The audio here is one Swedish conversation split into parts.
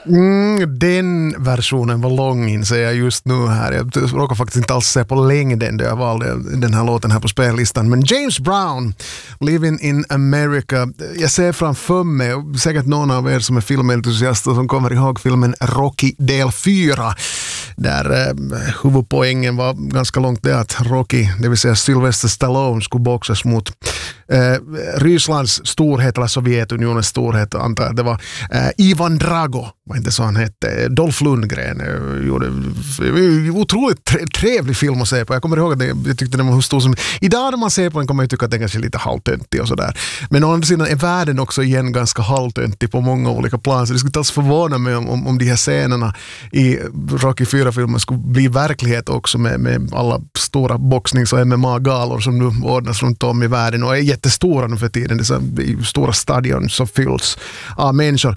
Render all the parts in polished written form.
Den versionen var lång inser jag just nu här. Jag råkar faktiskt inte alls se på längden då jag valde den här låten här på spellistan. Men James Brown, Living in America. Jag ser framför mig, och säkert någon av er som är filmentusiaster som kommer ihåg filmen Rocky del 4. Där huvudpoängen var ganska långt det att Rocky, det vill säga Sylvester Stallone, skulle boxas mot Rysslands storhet eller Sovjetunionens storhet, antar jag. Det var Ivan Drago, var inte så han hette. Dolph Lundgren gjorde otroligt trevlig film att se på. Jag kommer ihåg att jag tyckte den var stor som... Idag när man ser på den kommer man ju tycka att den kanske är lite halvtöntig och sådär. Men å andra sidan är världen också igen ganska halvtöntig på många olika plan. Så det skulle inte alls förvåna mig om de här scenerna i Rocky 4-filmen skulle bli verklighet också med alla stora boxnings- och MMA-galor som nu ordnas runt om i världen och är jättestora nu för tiden. Dessa stora stadion som fylls av människor.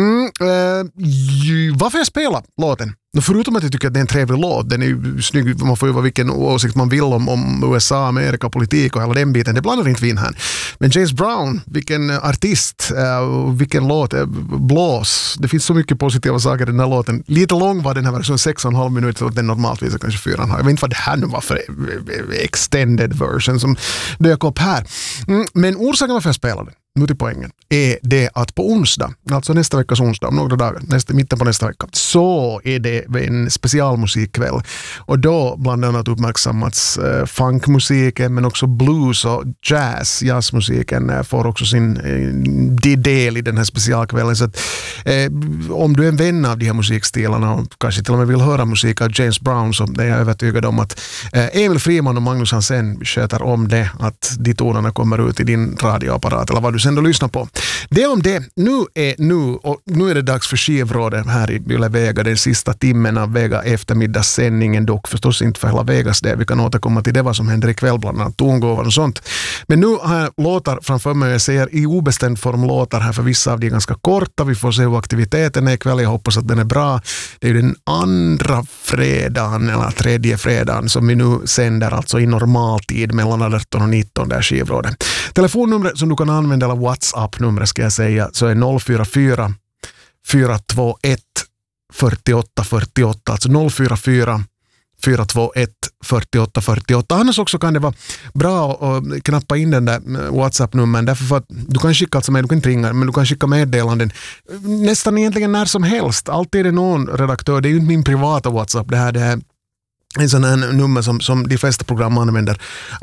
Varför jag spelar låten? Förutom att jag tycker att det är en trevlig låt, den är ju snygg, man får ju vara vilken åsikt man vill om USA, Amerika, politik och hela den biten, det blandar inte vin här. Men James Brown, vilken artist, vilken låt, blås, det finns så mycket positiva saker i den här låten. Lite lång var den här versionen, 6,5 minuter, och den normalt visar kanske 4,5. Jag vet inte vad det här nu var för extended version som dök upp här. Men orsaken varför jag spelade nu till poängen är det att på onsdag, alltså nästa veckas onsdag, om några dagar, mitten på nästa vecka, så är det en specialmusikkväll. Och då bland annat uppmärksammats funkmusiken men också blues och jazzmusiken får också sin del i den här specialkvällen. Så att, om du är en vän av de här musikstilarna och kanske till och med vill höra musik av James Brown, så är jag övertygad om att Emil Friman och Magnus Hansen sköter om det, att de tonerna kommer ut i din radioapparat eller vad du sen då lyssnar på. Det om det. Nu är det dags för skivrådet här i Yle Vega, den sista timmen av Vega eftermiddagssändningen, dock förstås inte för hela Vegas det. Vi kan återkomma till det vad som händer ikväll, bland annat tongåvar och sånt. Men nu har jag låtar framför mig, jag säger i obestämd form låtar här, för vissa av de är ganska korta. Vi får se hur aktiviteten är ikväll, jag hoppas att den är bra. Det är ju den andra fredagen eller tredje fredagen som vi nu sänder, alltså i normaltid mellan 18 och 19 där skivrådet. Telefonnumret som du kan använda, eller WhatsApp-numret ska jag säga, så är 044 421 48 48, alltså 044 421 48 48. Annars också kan det vara bra att knappa in den där WhatsApp-numren, därför för att du kan skicka alltså med, du kan inte ringa, men du kan skicka meddelanden nästan egentligen när som helst. Alltid är det någon redaktör, det är ju inte min privata WhatsApp, det här en sån här nummer som de flesta program använder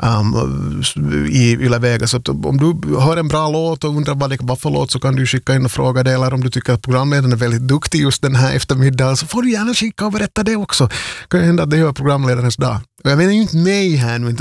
i Yle Vega. Så att om du hör en bra låt och undrar vad det var för låt, så kan du skicka in och fråga det, eller om du tycker att programledaren är väldigt duktig just den här eftermiddagen, så får du gärna skicka och berätta det också. Kan ju hända att det gör programledarens dag. Jag menar ju inte mig här nu,